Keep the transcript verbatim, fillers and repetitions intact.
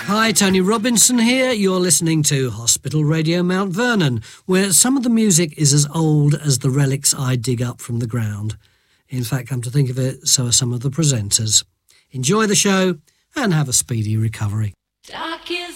Hi, Tony Robinson here. You're listening to Hospital Radio Mount Vernon, where some of the music is as old as the relics I dig up from the ground. In fact, come to think of it, so are some of the presenters. Enjoy the show and have a speedy recovery.